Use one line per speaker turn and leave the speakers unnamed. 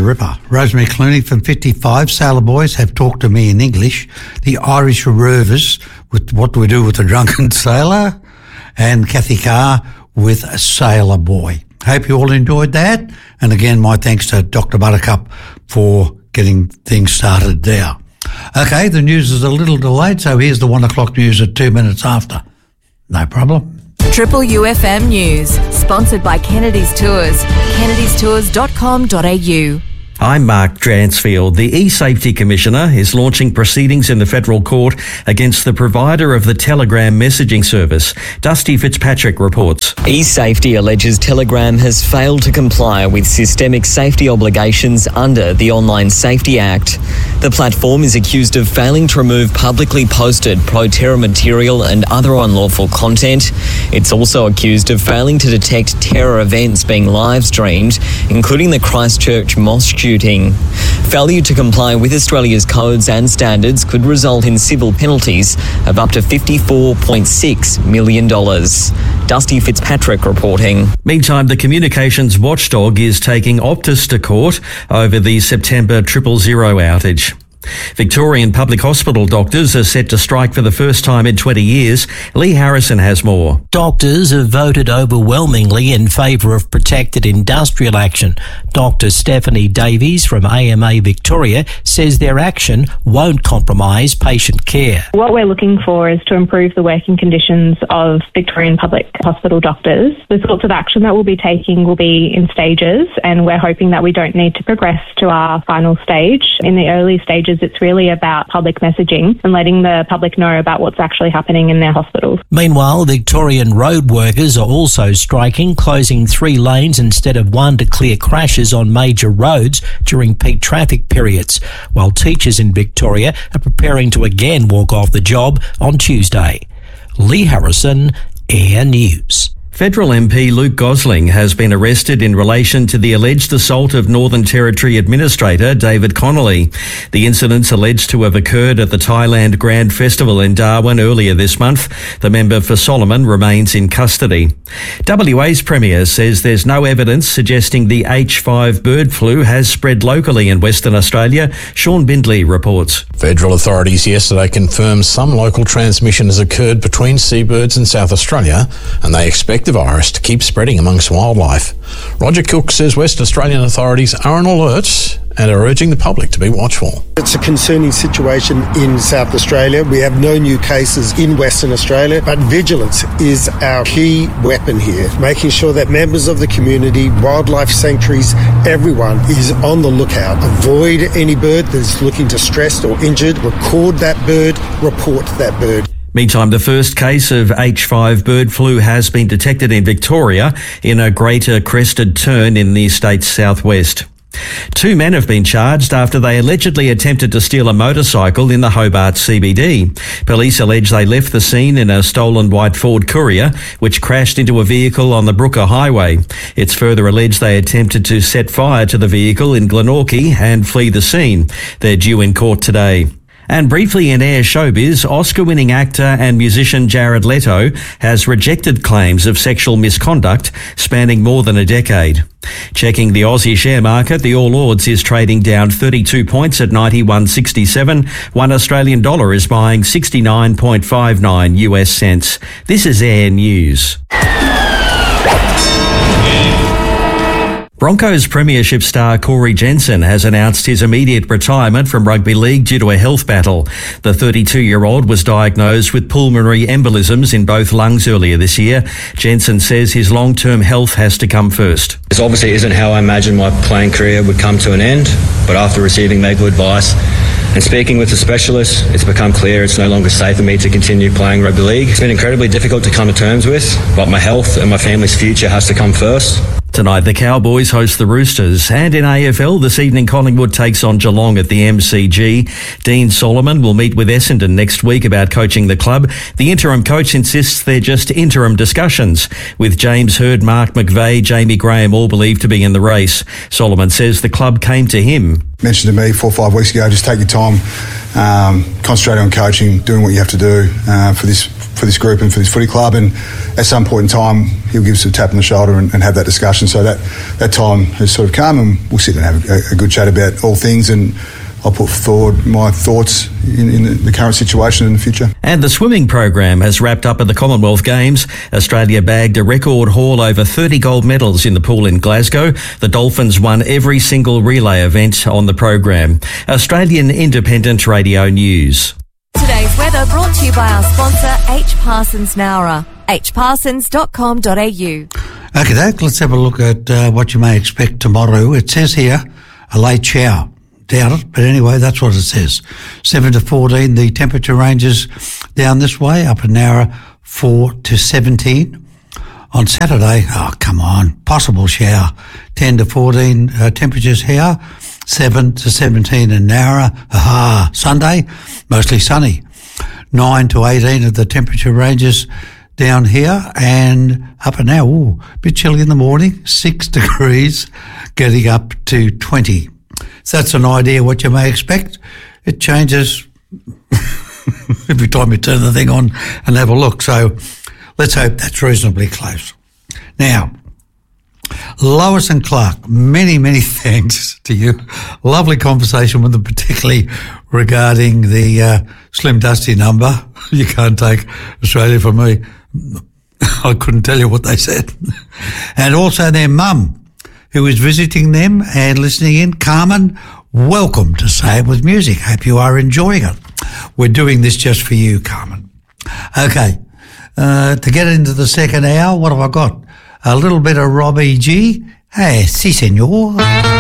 ripper. Rosemary Clooney from 55 Sailor Boys have talked to me in English. The Irish Rovers with What Do We Do with a Drunken Sailor, and Kathy Carr with a Sailor Boy. Hope you all enjoyed that. And again, my thanks to Dr. Buttercup for getting things started there. Okay, the news is a little delayed, so here's the 1 o'clock news at 2 minutes after. No problem.
Triple UFM News, sponsored by Kennedy's Tours, kennedystours.com.au.
I'm Mark Dransfield. The eSafety Commissioner is launching proceedings in the federal court against the provider of the Telegram messaging service. Dusty Fitzpatrick reports.
eSafety alleges Telegram has failed to comply with systemic safety obligations under the Online Safety Act. The platform is accused of failing to remove publicly posted pro-terror material and other unlawful content. It's also accused of failing to detect terror events being live-streamed, including the Christchurch mosque shooting. Failure to comply with Australia's codes and standards could result in civil penalties of up to $54.6 million. Dusty Fitzpatrick reporting.
Meantime, the communications watchdog is taking Optus to court over the September 000 outage. Victorian public hospital doctors are set to strike for the first time in 20 years. Lee Harrison has more.
Doctors have voted overwhelmingly in favour of protected industrial action. Dr. Stephanie Davies from AMA Victoria says their action won't compromise patient care.
What we're looking for is to improve the working conditions of Victorian public hospital doctors. The sorts of action that we'll be taking will be in stages, and we're hoping that we don't need to progress to our final stage. In the early stages, it's really about public messaging and letting the public know about what's actually happening in their hospitals.
Meanwhile, Victorian road workers are also striking, closing 3 lanes instead of 1 to clear crashes on major roads during peak traffic periods, while teachers in Victoria are preparing to again walk off the job on Tuesday. Lee Harrison, Air News.
Federal MP Luke Gosling has been arrested in relation to the alleged assault of Northern Territory Administrator David Connolly. The incidents alleged to have occurred at the Thailand Grand Festival in Darwin earlier this month. The member for Solomon remains in custody. WA's Premier says there's no evidence suggesting the H5 bird flu has spread locally in Western Australia. Sean Bindley reports.
Federal authorities yesterday confirmed some local transmission has occurred between seabirds in South Australia, and they expect the virus to keep spreading amongst wildlife. Roger Cook says West Australian authorities are on alert and are urging the public to be watchful.
It's a concerning situation in South Australia. We have no new cases in Western Australia, but vigilance is our key weapon here, making sure that members of the community, wildlife sanctuaries, everyone is on the lookout. Avoid any bird that's looking distressed or injured. Record that bird, report that bird.
Meantime, the first case of H5 bird flu has been detected in Victoria in a greater crested tern in the state's southwest. 2 men have been charged after they allegedly attempted to steal a motorcycle in the Hobart CBD. Police allege they left the scene in a stolen white Ford Courier, which crashed into a vehicle on the Brooker Highway. It's further alleged they attempted to set fire to the vehicle in Glenorchy and flee the scene. They're due in court today. And briefly in Air Showbiz, Oscar-winning actor and musician Jared Leto has rejected claims of sexual misconduct spanning more than a decade. Checking the Aussie share market, the All Ords is trading down 32 points at 91.67. $1 Australian dollar is buying 69.59 US cents. This is Air News. Broncos premiership star Corey Jensen has announced his immediate retirement from rugby league due to a health battle. The 32-year-old was diagnosed with pulmonary embolisms in both lungs earlier this year. Jensen says his long-term health has to come first.
This obviously isn't how I imagined my playing career would come to an end, but after receiving medical advice and speaking with a specialist, it's become clear it's no longer safe for me to continue playing rugby league. It's been incredibly difficult to come to terms with, but my health and my family's future has to come first.
Tonight, the Cowboys host the Roosters, and in AFL this evening, Collingwood takes on Geelong at the MCG. Dean Solomon will meet with Essendon next week about coaching the club. The interim coach insists they're just interim discussions, with James Hird, Mark McVeigh, Jamie Graham all believed to be in the race. Solomon says the club came to him.
Mentioned to me 4 or 5 weeks ago, just take your time, concentrate on coaching, doing what you have to do for this group and for this footy club, and at some point in time he'll give us a tap on the shoulder and have that discussion. So that time has sort of come, and we'll sit and have a good chat about all things, and I'll put forward my thoughts in the current situation in the future.
And the swimming program has wrapped up at the Commonwealth Games. Australia bagged a record haul over 30 gold medals in the pool in Glasgow. The Dolphins won every single relay event on the program. Australian Independent Radio News.
Today's weather brought to you by our sponsor, H. Parsons Nowra. hparsons.com.au.
Okay, let's have a look at what you may expect tomorrow. It says here, a late shower. Doubt it, but anyway, that's what it says. 7 to 14, the temperature ranges down this way, up in Nowra, 4 to 17. On Saturday, oh, come on, possible shower. 10 to 14 temperatures here, 7 to 17 in Nowra. Sunday, mostly sunny. 9 to 18 of the temperature ranges down here, and up and now, a bit chilly in the morning, 6 degrees, getting up to 20. So that's an idea what you may expect. It changes every time you turn the thing on and have a look. So let's hope that's reasonably close. Now, Lois and Clark, many, many thanks to you. Lovely conversation with them, particularly regarding the Slim Dusty number. You can't take Australia from me. I couldn't tell you what they said. And also their mum, who is visiting them and listening in. Carmen, welcome to Say It With Music. Hope you are enjoying it. We're doing this just for you, Carmen. Okay, to get into the second hour, what have I got? A little bit of Robbie G. Hey, si, senor.